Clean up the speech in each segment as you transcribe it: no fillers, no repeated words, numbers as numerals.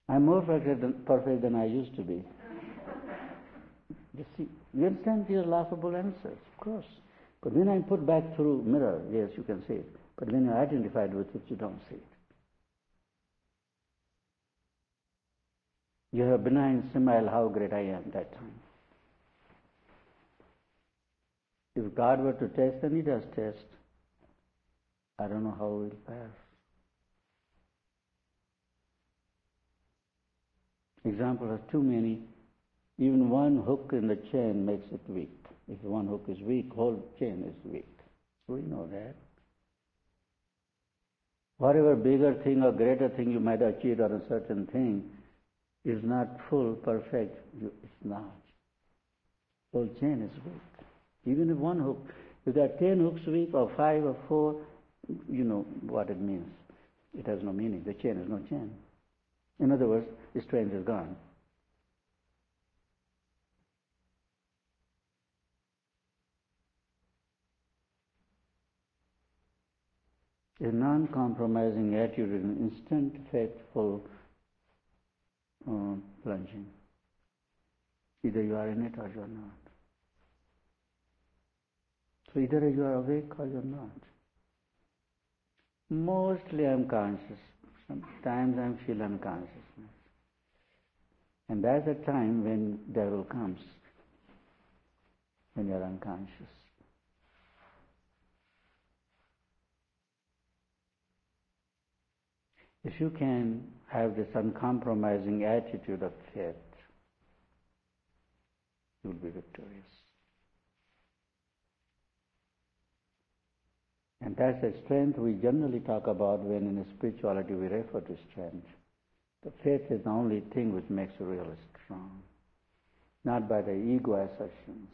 I'm more perfect than I used to be. You see, you understand these are laughable answers, of course. But when I put back through mirror, yes, you can see it. But when you're identified with it, you don't see it. You have a benign smile, how great I am that time. If God were to test, and He does test, I don't know how we'll pass. Examples are too many. Even one hook in the chain makes it weak. If one hook is weak, whole chain is weak. We know that. Whatever bigger thing or greater thing you might achieve on a certain thing is not full, perfect. It's not. Whole chain is weak. Even if one hook, if there are 10 hooks weak or 5 or 4, you know what it means. It has no meaning. The chain is no chain. In other words, the strength is gone. A non-compromising attitude is an instant, faithful plunging. Either you are in it or you are not. So either you are awake or you are not. Mostly I am conscious. Sometimes I feel unconsciousness. And that's the time when devil comes, when you are unconscious. If you can have this uncompromising attitude of faith, you will be victorious. And that's the strength we generally talk about when in spirituality we refer to strength. The faith is the only thing which makes you really strong, not by the ego assertions.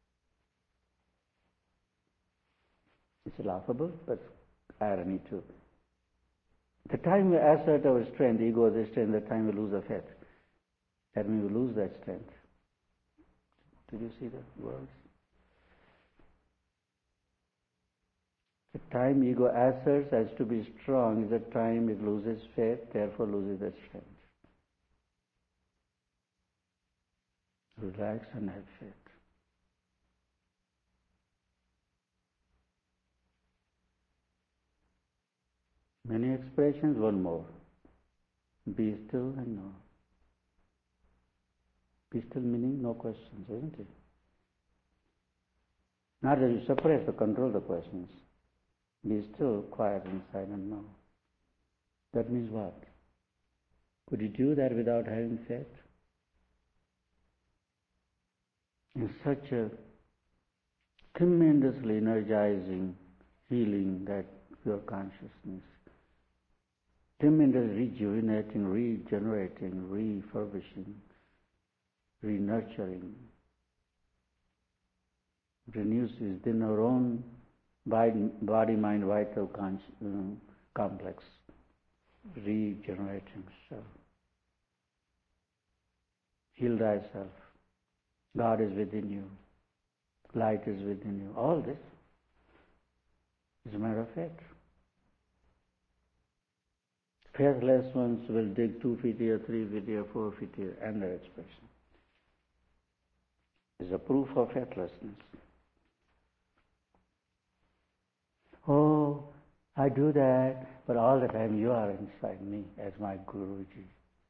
It's laughable, but irony too. The time we assert our strength, ego is the strength, the time we lose the faith. That means we lose that strength. Did you see the words? The time ego asserts as to be strong is the time it loses faith, therefore loses its strength. Relax and have faith. Many expressions, one more. Be still and know. Be still meaning no questions, isn't it? Not that you suppress or control the questions. Be still, quiet inside and know. That means what? Could you do that without having faith? It's such a tremendously energizing healing that your consciousness. Tremendous rejuvenating, regenerating, refurbishing, re-nurturing. Renews within our own body-mind vital complex, regenerating self. Heal thyself. God is within you. Light is within you. All this is a matter of faith. Faithless ones will dig 2 feet here, 3 feet here, 4 feet here, and their expression is a proof of faithlessness. Oh, I do that, but all the time you are inside me as my Guruji.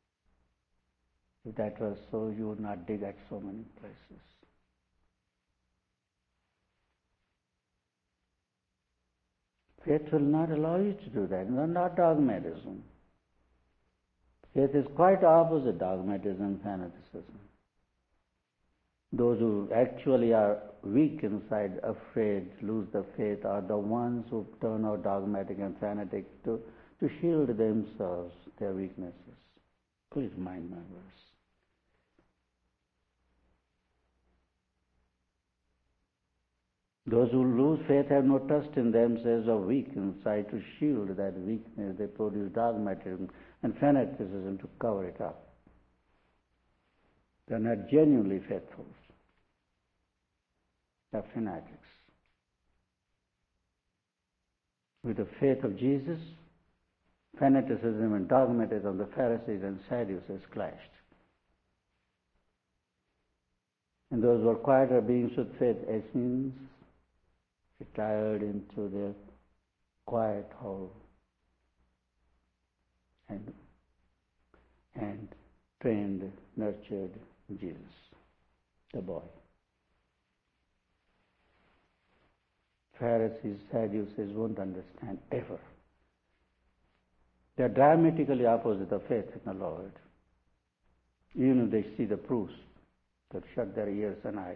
If that was so, you would not dig at so many places. Faith will not allow you to do that. No, not dogmatism. Faith is quite opposite dogmatism and fanaticism. Those who actually are weak inside, afraid, lose the faith, are the ones who turn out dogmatic and fanatic to shield themselves, their weaknesses. Please mind my verse. Those who lose faith have no trust in themselves, are weak inside. To shield that weakness, they produce dogmatism and fanaticism to cover it up. They are not genuinely faithful. They are fanatics. With the faith of Jesus, fanaticism and dogmatism of the Pharisees and Sadducees clashed. And those were quieter beings with faith, Essenes, retired into their quiet hole and trained, nurtured Jesus, the boy. Pharisees, Sadducees won't understand ever. They are diametrically opposite of faith in the Lord. Even if they see the proofs, they'll shut their ears and eyes.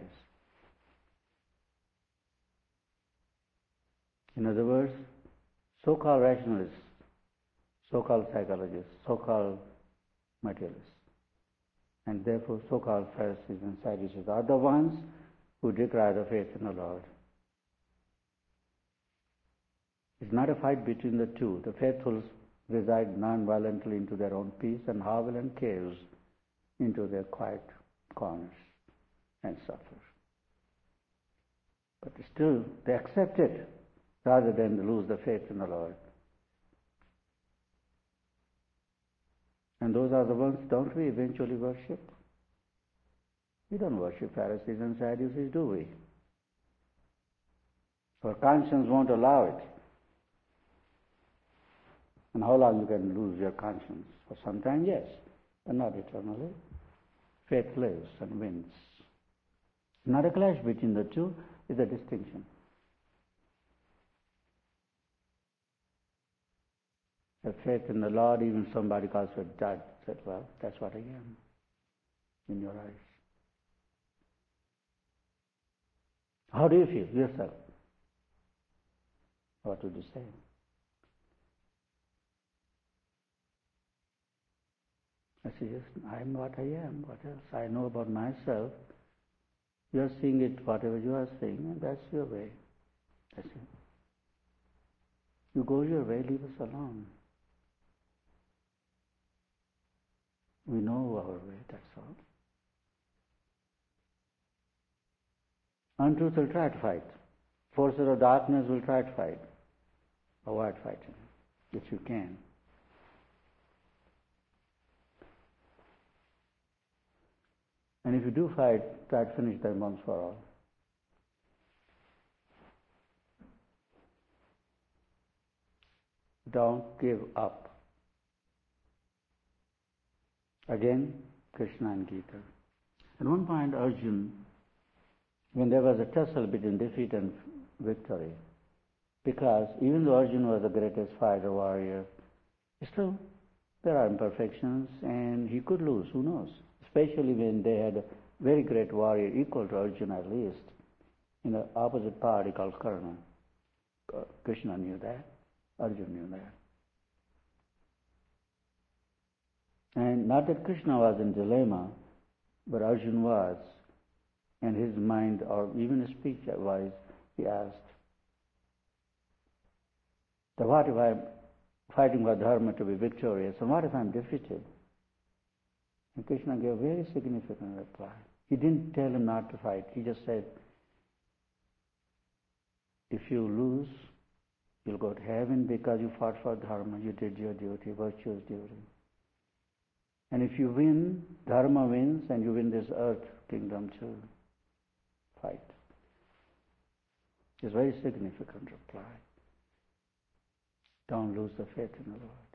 In other words, so-called rationalists, so-called psychologists, so-called materialists, and therefore so-called Pharisees and Sadducees are the ones who decry the faith in the Lord. It's not a fight between the two. The faithfuls reside non-violently into their own peace and hovel in caves into their quiet corners and suffer. But still, they accept it rather than lose the faith in the Lord. And those are the ones, don't we eventually worship? We don't worship Pharisees and Sadducees, do we? Our conscience won't allow it. And how long you can lose your conscience? For some time, yes, but not eternally. Faith lives and wins. Not a clash between the two, it's a distinction. The faith in the Lord, even somebody calls for judge, said, well, that's what I am in your eyes. How do you feel yourself? What would you say? I say, yes, I am what I am. What else? I know about myself. You are seeing it, whatever you are seeing, and that's your way. That's it. You go your way, leave us alone. We know our way, that's all. Untruth will try to fight. Forces of darkness will try to fight. Avoid fighting, if you can. And if you do fight, try to finish them once for all. Don't give up. Again, Krishna and Gita. At one point, Arjuna, when there was a tussle between defeat and victory, because even though Arjuna was the greatest fighter, warrior, still there are imperfections and he could lose, who knows? Especially when they had a very great warrior, equal to Arjuna at least, in the opposite party called Karna. Krishna knew that, Arjuna knew that. And not that Krishna was in dilemma, but Arjuna was, and his mind, or even his speech-wise, he asked, that what if I'm fighting for dharma to be victorious, and what if I'm defeated? And Krishna gave a very significant reply. He didn't tell him not to fight. He just said, if you lose, you'll go to heaven because you fought for dharma, you did your duty, virtuous duty. And if you win, dharma wins, and you win this earth kingdom too. Fight. It's a very significant reply. Don't lose the faith in the Lord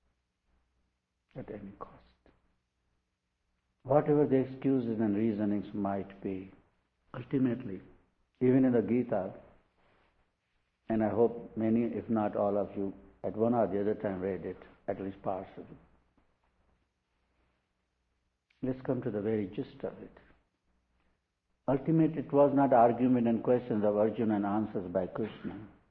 at any cost. Whatever the excuses and reasonings might be, ultimately, even in the Gita, and I hope many, if not all of you, at one or the other time read it, at least partially. Let's come to the very gist of it. Ultimately, it was not argument and questions of Arjuna and answers by Krishna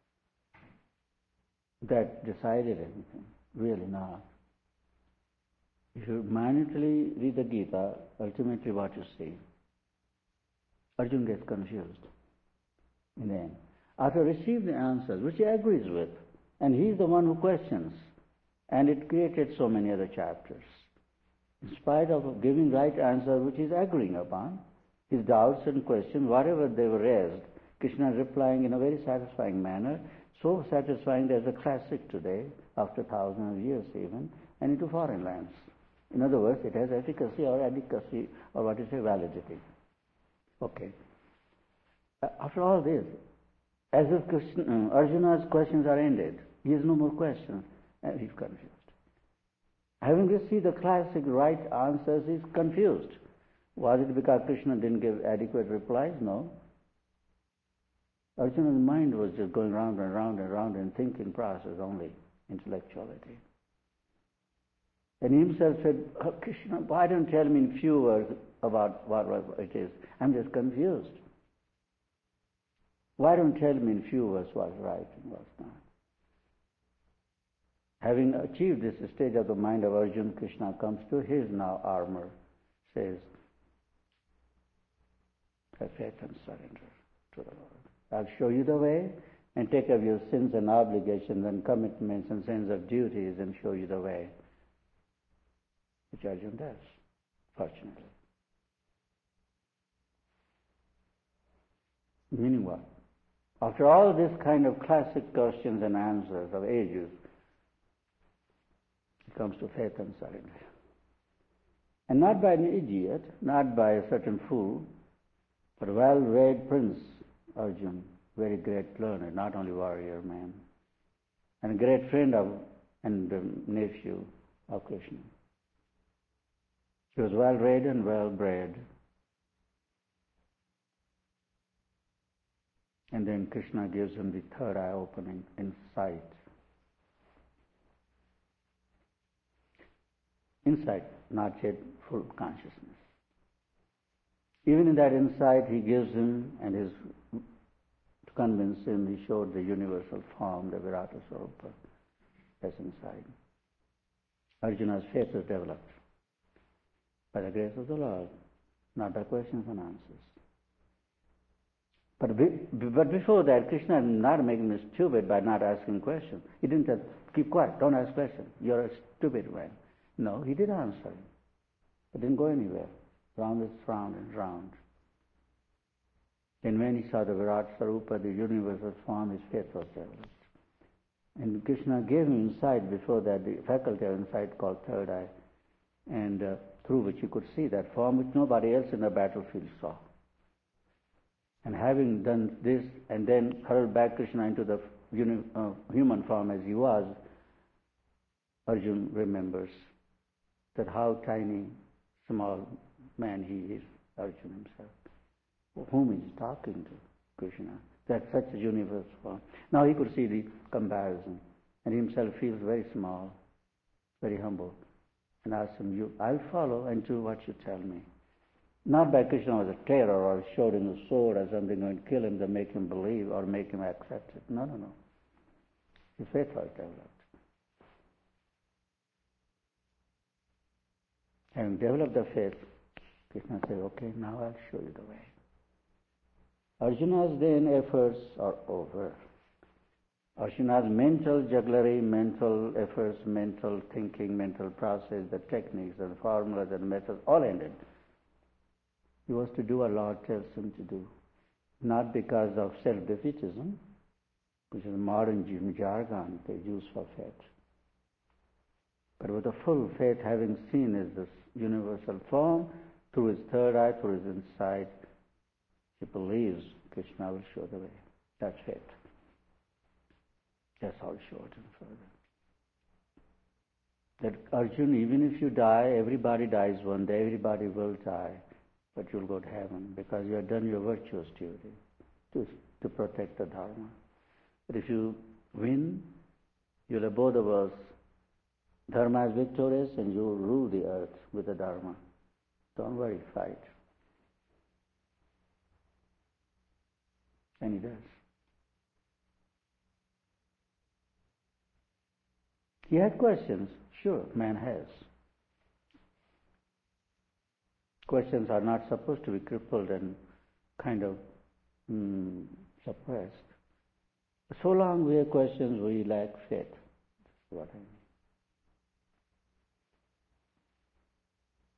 that decided anything, really not. If you minutely read the Gita, ultimately what you see, Arjuna gets confused in the end. After receiving the answers, which he agrees with, and he's the one who questions, and it created so many other chapters. In spite of giving right answer, which he's agreeing upon, his doubts and questions, whatever they were raised, Krishna replying in a very satisfying manner, so satisfying there's a classic today, after thousands of years even, and into foreign lands. In other words, it has efficacy or adequacy, or what you say, validity. Okay. After all this, as if Arjuna's questions are ended, he has no more questions, and he's confused. Having received the classic right answers, he's confused. Was it because Krishna didn't give adequate replies? No. Arjuna's mind was just going round and round and round in thinking process only, intellectuality. And he himself said, oh, Krishna, why don't you tell me in few words about what it is? I'm just confused. Why don't you tell me in few words what's right and what's not? Having achieved this stage of the mind of Arjuna, Krishna comes to his now armor, says, have faith and surrender to the Lord. I'll show you the way and take up your sins and obligations and commitments and sense of duties and show you the way. Which Arjuna does, fortunately. Meaning what? After all this kind of classic questions and answers of ages, it comes to faith and surrender. And not by an idiot, not by a certain fool, but a well-read prince, Arjuna, very great learner, not only warrior man, and a great friend of and nephew of Krishna. He was well-read and well-bred. And then Krishna gives him the third eye opening, insight. Insight, not yet full consciousness. Even in that insight, he gives him, and to convince him, he showed the universal form, the Virata Swarupa, that's inside. Arjuna's faith is developed by the grace of the Lord, not by questions and answers. But before that, Krishna did not make him stupid by not asking questions. He didn't tell, keep quiet, don't ask questions. You're a stupid man. No, he did answer. It didn't go anywhere. Round and round and round. Then when he saw the Virat Sarupa, the universal form, his faith was developed. And Krishna gave him insight before that, the faculty of insight called third eye, and through which he could see that form which nobody else in the battlefield saw. And having done this, and then hurled back Krishna into the human form as he was, Arjuna remembers that how tiny, small man he is, Arjuna himself, whom he is talking to, Krishna. That's such a universal form. Now he could see the comparison, and he himself feels very small, very humble, and asks him, I'll follow and do what you tell me. Not by Krishna was a terror or showed him a sword or something going to kill him to make him believe or make him accept it. No. His faith was developed. Having developed the faith, Krishna said, okay, now I'll show you the way. Arjuna's then efforts are over. Arjuna's mental jugglery, mental efforts, mental thinking, mental process, the techniques and formulas and methods, all ended. He was to do what Lord tells him to do. Not because of self-defeatism, which is modern jargon they use for faith. But with a full faith, having seen as this universal form, through his third eye, through his insight, he believes Krishna will show the way. That's faith. That's how he showed him further. That Arjuna, even if you die, everybody dies one day, everybody will die. But you'll go to heaven because you have done your virtuous duty to protect the Dharma. But if you win, you'll have both the worlds. Dharma is victorious and you will rule the earth with the Dharma. Don't worry, fight. And he does. He had questions. Sure, man has. Questions are not supposed to be crippled and kind of suppressed. So long we have questions, we lack faith. That's what I mean.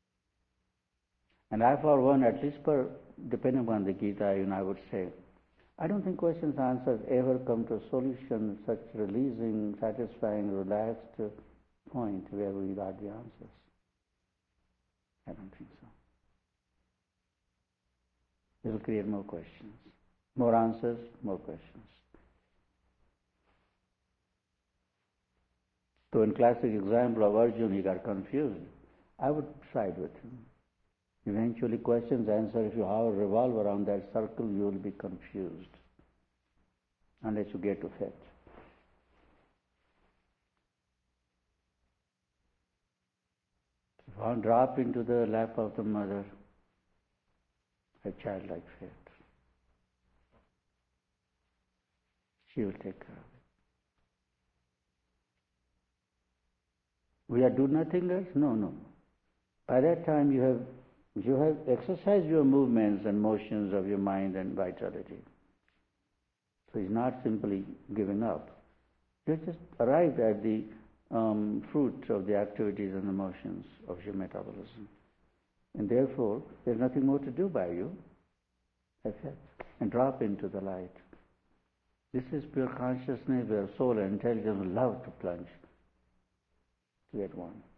And I, for one, at least depending upon the Gita, I would say, I don't think questions and answers ever come to a solution, such releasing, satisfying, relaxed point where we got the answers. I don't think so. It will create more questions. More answers, more questions. So in classic example of Arjuna, he got confused. I would side with him. Eventually questions, answer, if you revolve around that circle, you will be confused unless you get to faith. If one drop into the lap of the mother, a childlike faith, she will take care of it. We are do-nothingers? No. By that time you have exercised your movements and motions of your mind and vitality. So it's not simply giving up. You just arrived at the fruit of the activities and emotions of your metabolism. And therefore, there's nothing more to do by you. That's it. And drop into the light. This is pure consciousness where soul and intelligence love to plunge to get one.